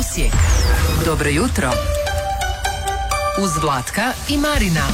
Osijek. Dobro jutro. Uz Vlatka i Marina.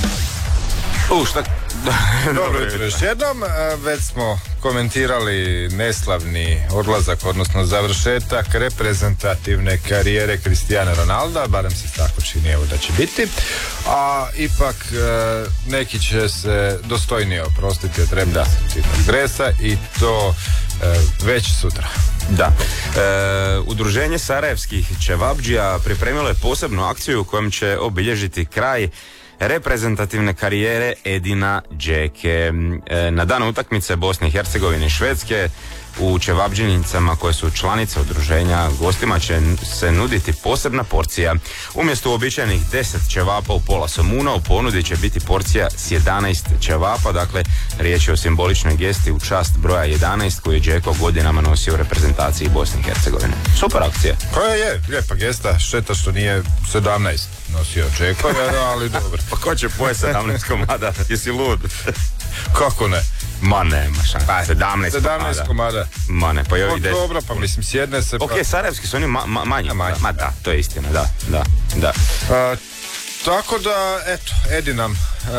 Šta? Dobro jutro još jednom. Već smo komentirali neslavni odlazak, odnosno završetak reprezentativne karijere Cristiana Ronalda, barem se tako čini evo da će biti, a ipak neki će se dostojnije oprostiti od reprezentativnog dresa i to već sutra. Da. Udruženje sarajevskih ćevabdžija pripremilo je posebnu akciju kojom će obilježiti kraj reprezentativne karijere Edina Džeke. Na dan utakmice Bosne i Hercegovine i Švedske u ćevabdžinicama koje su članice udruženja gostima će se nuditi posebna porcija. Umjesto uobičajenih 10 ćevapa u pola somuna u ponudi će biti porcija s 11 ćevapa, dakle riječ je o simboličnoj gesti u čast broja 11 koju je Džeko godinama nosio u reprezentaciji Bosne i Hercegovine. Super akcija. Koja je lijepa gesta, šteta što nije 17 nosio Džeko, ali dobro. Pa ko će pojeti 17 komada? Jesi lud? Kako ne? Ma nema šansa. 17 komada. Ma ne, pa i ovih 10. Dobro, pa mislim sjedne se. Ok, sarajevski su oni manji. Ma da, to je istina, da. Tako da, eto, Edi nam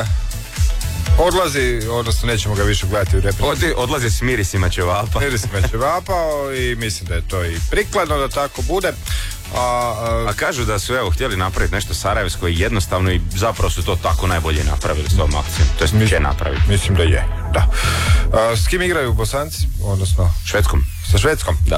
odlazi, odnosno nećemo ga više gledati u reprezentaciji. Odlazi s mirisima ćevapa. Mirisima ćevapa i mislim da je to i prikladno da tako bude. A kažu da su htjeli napraviti nešto sarajevsko i jednostavno i zapravo su to tako najbolje napravili s tom akcijom. To je će napraviti. Mislim da je, da. S kim igraju Bosanci, odnosno? Švedskom. Sa Švedskom? Da.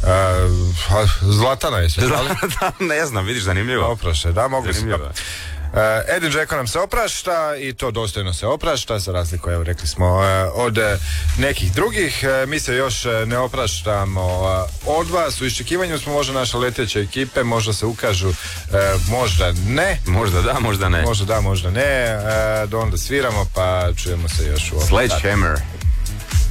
Zlatana je sve. Ne znam, vidiš, zanimljivo. Opraše, da, mogli su. Edin Džeko nam se oprašta i to dostojno se oprašta, za razliku, evo rekli smo, od nekih drugih. Mi se još ne opraštamo od vas. U iščekivanju smo možda naše leteće ekipe, možda se ukažu, možda ne. Možda da, možda ne. Možda da, možda ne. Do onda sviramo, pa čujemo se još u ovom. Sledgehammer.